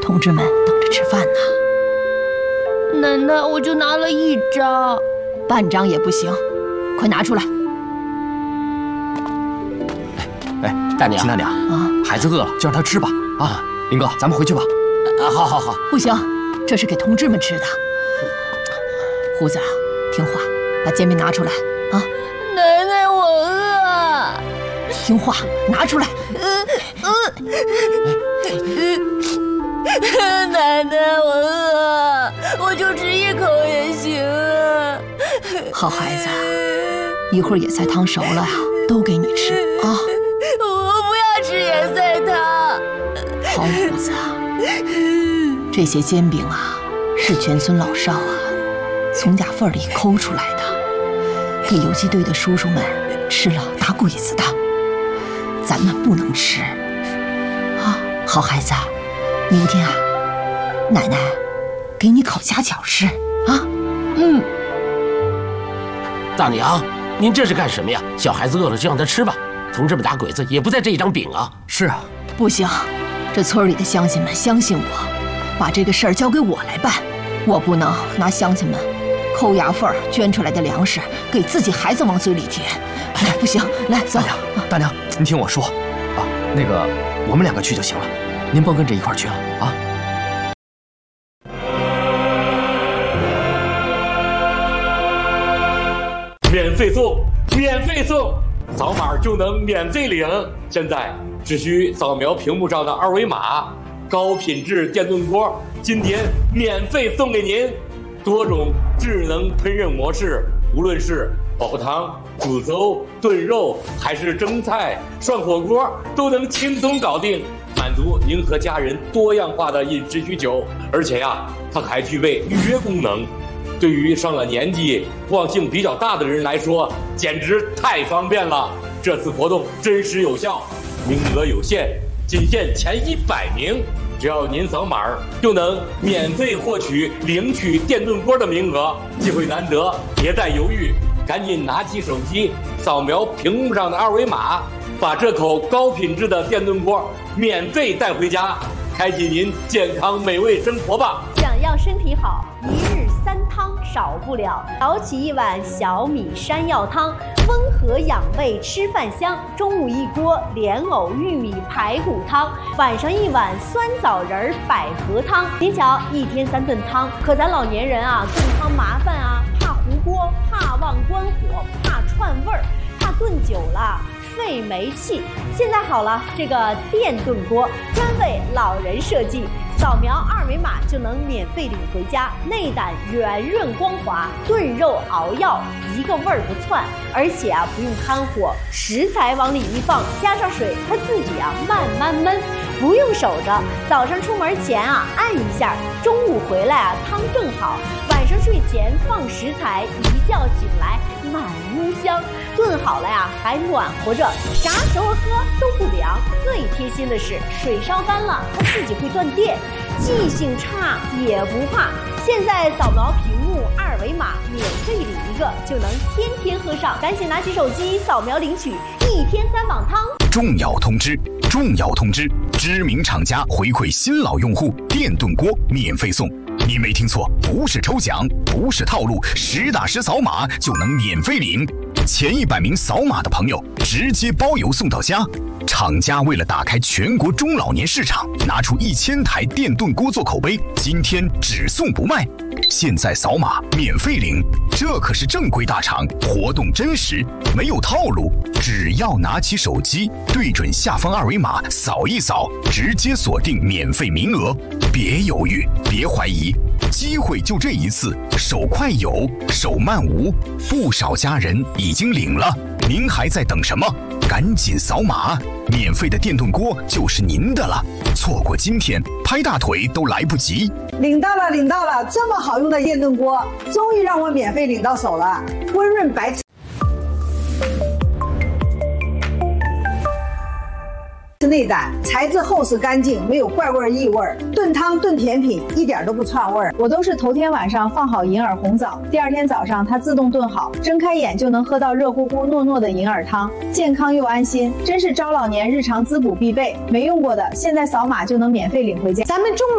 同志们等着吃饭呢。 奶奶，我就拿了1张， 半张也不行，快拿出来！ 哎，大娘，秦大娘啊，孩子饿了就让他吃吧。啊，林哥，咱们回去吧。啊，好。 不行，这是给同志们吃的。胡子啊，听话，把煎饼拿出来啊！ 奶奶，我饿。 听话，拿出来。 奶奶，我饿，我就吃1口也行啊。 好孩子，一会儿野菜汤熟了呀，都给你吃啊。 我不要吃野菜汤。 好胡子啊，这些煎饼啊，是全村老少啊从夹缝里抠出来的，给游击队的叔叔们吃了打鬼子的，咱们不能吃啊。好孩子，明天啊，奶奶给你烤虾饺吃啊。 大娘，您这是干什么呀？小孩子饿了就让他吃吧，同志们打鬼子也不在这一张饼啊。 是啊， 不行，这村里的乡亲们相信我，把这个事儿交给我来办，我不能拿乡亲们抠牙缝捐出来的粮食给自己孩子往嘴里填。哎，不行，来走。 大娘，您听我说啊，那个我们2个去就行了，您甭跟着一块儿去了啊。 免费送，免费送，扫码就能免费领。现在只需扫描屏幕上的2维码，高品质电炖锅今天免费送给您。多种智能烹饪模式，无论是煲汤、煮粥、炖肉，还是蒸菜、涮火锅，都能轻松搞定，满足您和家人多样化的饮食需求。而且呀，它还具备预约功能。对于上了年纪、忘性比较大的人来说，简直太方便了。这次活动真实有效，名额有限，仅限前100名。只要您扫码，就能免费获取领取电炖锅的名额。机会难得，别再犹豫，赶紧拿起手机，扫描屏幕上的2维码，把这口高品质的电炖锅免费带回家，开启您健康美味生活吧。 想要身体好，1日3汤少不了。早起1碗小米山药汤，温和养胃，吃饭香。中午1锅莲藕玉米排骨汤，晚上1碗酸枣仁百合汤。您瞧，1天3顿汤，可咱老年人啊，炖汤麻烦啊，怕糊锅，怕忘关火，怕串味儿，怕炖久了费煤气。现在好了，这个电炖锅专为老人设计，扫描2维码就能免费领回家，内胆圆润光滑，炖肉熬药一个味儿不窜，而且啊不用看火，食材往里一放，加上水，它自己啊慢慢焖，不用守着。早上出门前啊按一下，中午回来啊汤正好，晚上睡前放食材，一觉醒来满屋香，炖好了呀还暖和着，啥时候喝都不凉。最贴心的是，水烧干了它自己会断电，记性差也不怕。现在扫描屏幕2维码，免费领1个，就能天天喝上。赶紧拿起手机扫描领取1天3碗汤。 重要通知！重要通知！知名厂家回馈新老用户，电炖锅免费送。你没听错，不是抽奖，不是套路，实打实扫码就能免费领。前100名扫码的朋友直接包邮送到家。厂家为了打开全国中老年市场，拿出1000台电炖锅做口碑，今天只送不卖。现在扫码免费领，这可是正规大厂，活动真实，没有套路。只要拿起手机，对准下方2维码扫一扫，直接锁定免费名额。别犹豫，别怀疑，机会就这一次，手快有，手慢无。不少家人已经领了，您还在等什么？赶紧扫码，免费的电炖锅就是您的了。错过今天，拍大腿都来不及。 领到了，领到了！这么好用的电炖锅，终于让我免费领到手了。温润白内胆，材质厚实干净，没有怪味异味，炖汤炖甜品一点都不串味儿。我都是头天晚上放好银耳红枣，第2天早上它自动炖好，睁开眼就能喝到热乎乎糯糯的银耳汤，健康又安心，真是招老年日常滋补必备。没用过的，现在扫码就能免费领回家。咱们中